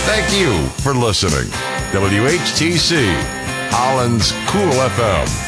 Thank you for listening. WHTC, Holland's Cool FM.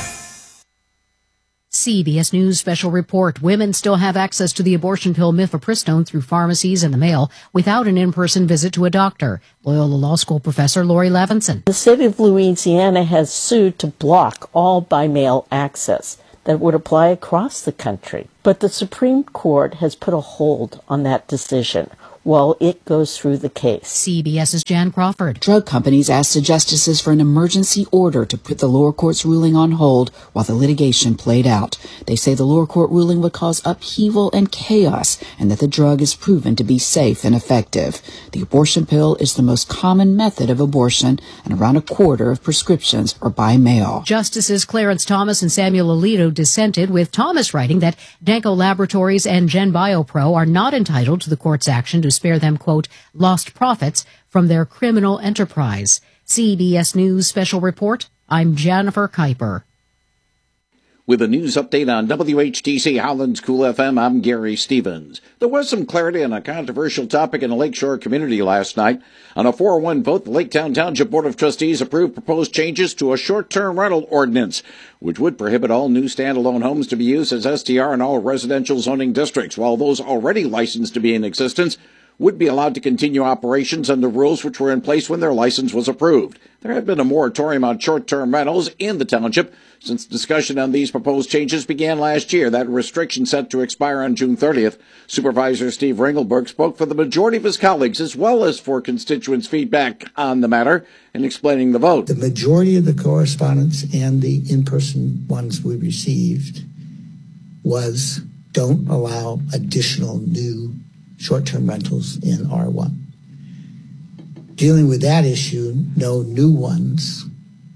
CBS News special report. Women still have access to the abortion pill mifepristone through pharmacies and the mail without an in-person visit to a doctor. Loyola Law School professor Lori Levinson. The state of Louisiana has sued to block all by-mail access that would apply across the country. But the Supreme Court has put a hold on that decision while it goes through the case. CBS's Jan Crawford. Drug companies asked the justices for an emergency order to put the lower court's ruling on hold while the litigation played out. They say the lower court ruling would cause upheaval and chaos, and that the drug is proven to be safe and effective. The abortion pill is the most common method of abortion, and around a quarter of prescriptions are by mail. Justices Clarence Thomas and Samuel Alito dissented, with Thomas writing that Danco Laboratories and GenBioPro are not entitled to the court's action to spare them, quote, lost profits from their criminal enterprise. CBS News special report. I'm Jennifer Kuiper. With a news update on WHTC Holland's Cool FM, I'm Gary Stevens. There was some clarity on a controversial topic in a Lakeshore community last night. On a 4-1 vote, the Laketown Township Board of Trustees approved proposed changes to a short-term rental ordinance, which would prohibit all new standalone homes to be used as STR in all residential zoning districts, while those already licensed to be in existence would be allowed to continue operations under rules which were in place when their license was approved. There had been a moratorium on short-term rentals in the township since discussion on these proposed changes began last year. That restriction set to expire on June 30th. Supervisor Steve Ringelberg spoke for the majority of his colleagues as well as for constituents' feedback on the matter in explaining the vote. The majority of the correspondence and the in-person ones we received was don't allow additional new short-term rentals in R1. Dealing with that issue, no new ones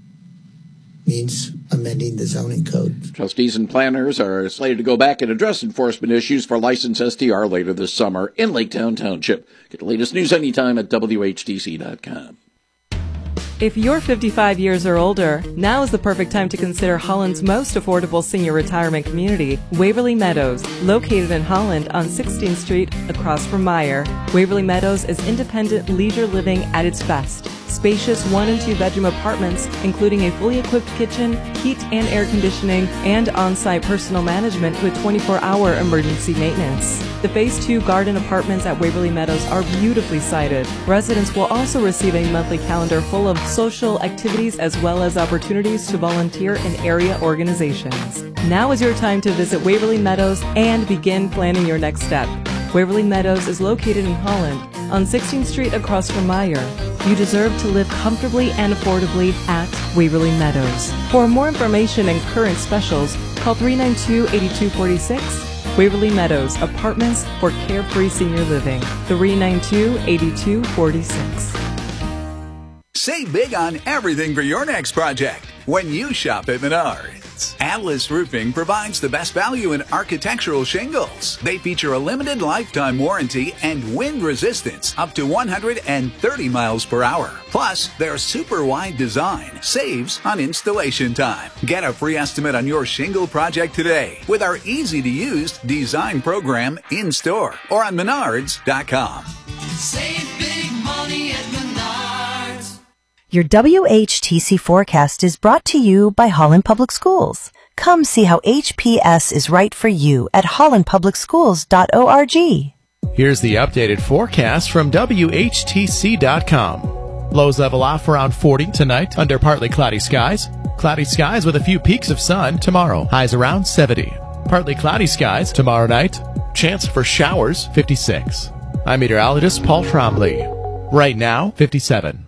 means amending the zoning code. Trustees and planners are slated to go back and address enforcement issues for licensed STR later this summer in Laketown Township. Get the latest news anytime at WHTC.com. If you're 55 years or older, now is the perfect time to consider Holland's most affordable senior retirement community, Waverly Meadows, located in Holland on 16th Street across from Meyer. Waverly Meadows is independent leisure living at its best. Spacious 1- and 2-bedroom apartments, including a fully equipped kitchen, heat and air conditioning, and on-site personal management with 24-hour emergency maintenance. The Phase 2 garden apartments at Waverly Meadows are beautifully sited. Residents will also receive a monthly calendar full of social activities as well as opportunities to volunteer in area organizations. Now is your time to visit Waverly Meadows and begin planning your next step. Waverly Meadows is located in Holland on 16th Street across from Meyer. You deserve to live comfortably and affordably at Waverly Meadows. For more information and current specials, call 392-8246. Waverly Meadows, apartments for carefree senior living. 392-8246. Save big on everything for your next project when you shop at Menards. Atlas Roofing provides the best value in architectural shingles. They feature a limited lifetime warranty and wind resistance up to 130 miles per hour. Plus, their super wide design saves on installation time. Get a free estimate on your shingle project today with our easy-to-use design program in store or on Menards.com. Save big money at Menards. Your WHTC forecast is brought to you by Holland Public Schools. Come see how HPS is right for you at hollandpublicschools.org. Here's the updated forecast from WHTC.com. Lows level off around 40 tonight under partly cloudy skies. Cloudy skies with a few peaks of sun tomorrow. Highs around 70. Partly cloudy skies tomorrow night. Chance for showers 56. I'm meteorologist Paul Trombley. Right now, 57.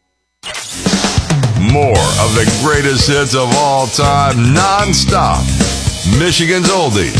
More of the greatest hits of all time, non-stop. Michigan's Oldies